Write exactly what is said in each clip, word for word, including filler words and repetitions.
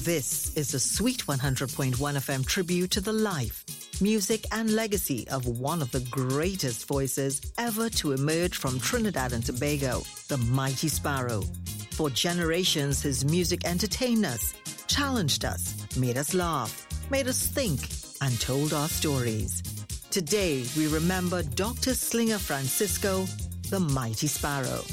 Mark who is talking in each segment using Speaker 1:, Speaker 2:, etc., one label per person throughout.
Speaker 1: This is a Sweet one hundred point one F M tribute to the life, music and legacy of one of the greatest voices ever to emerge from Trinidad and Tobago, the Mighty Sparrow. For generations, his music entertained us, challenged us, made us laugh, made us think, and told our stories. Today, we remember Doctor Slinger Francisco, the Mighty Sparrow.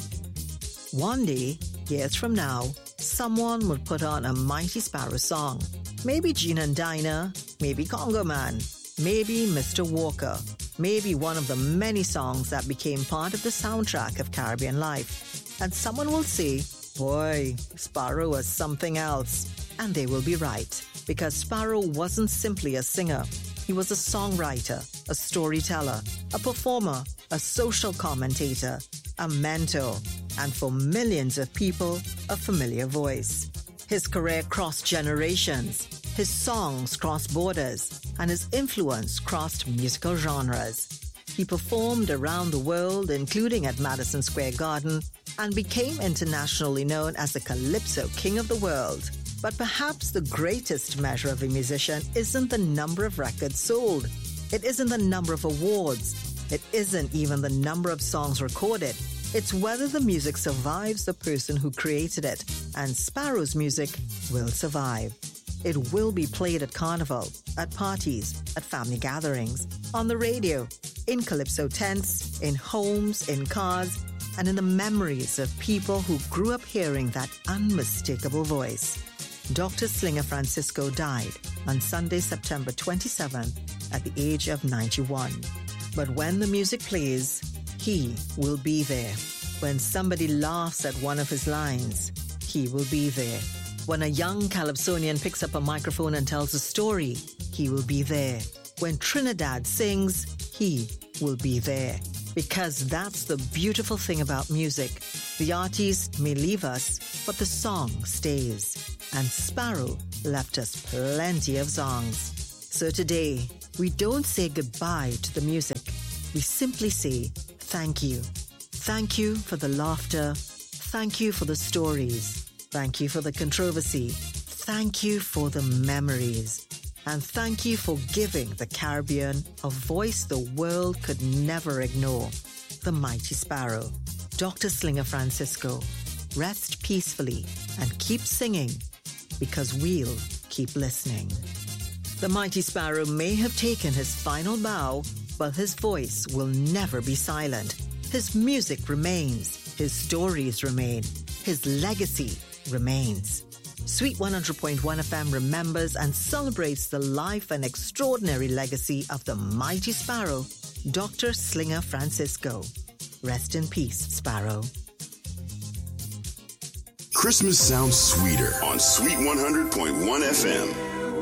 Speaker 1: One day, years from now, someone would put on a Mighty Sparrow song. Maybe Gina and Dinah, maybe Congo Man, maybe Mister Walker, maybe one of the many songs that became part of the soundtrack of Caribbean life. And someone will say, boy, Sparrow was something else. And they will be right, because Sparrow wasn't simply a singer. He was a songwriter, a storyteller, a performer, a social commentator, a mentor, and for millions of people, a familiar voice. His career crossed generations, his songs crossed borders, and his influence crossed musical genres. He performed around the world, including at Madison Square Garden, and became internationally known as the Calypso King of the World. But perhaps the greatest measure of a musician isn't the number of records sold. It isn't the number of awards. It isn't even the number of songs recorded. It's whether the music survives the person who created it, and Sparrow's music will survive. It will be played at carnival, at parties, at family gatherings, on the radio, in calypso tents, in homes, in cars, and in the memories of people who grew up hearing that unmistakable voice. Doctor Slinger Francisco died on Sunday, September twenty-seventh, at the age of ninety-one. But when the music plays, he will be there. When somebody laughs at one of his lines, he will be there. When a young Calypsonian picks up a microphone and tells a story, he will be there. When Trinidad sings, he will be there. Because that's the beautiful thing about music. The artist may leave us, but the song stays. And Sparrow left us plenty of songs. So today, we don't say goodbye to the music. We simply say thank you. Thank you for the laughter. Thank you for the stories. Thank you for the controversy. Thank you for the memories. And thank you for giving the Caribbean a voice the world could never ignore. The Mighty Sparrow. Doctor Slinger Francisco. Rest peacefully and keep singing, because we'll keep listening. The Mighty Sparrow may have taken his final bow, but his voice will never be silent. His music remains. His stories remain. His legacy remains. Sweet one hundred point one F M remembers and celebrates the life and extraordinary legacy of the Mighty Sparrow, Doctor Slinger Francisco. Rest in peace, Sparrow.
Speaker 2: Christmas sounds sweeter on Sweet one hundred point one F M.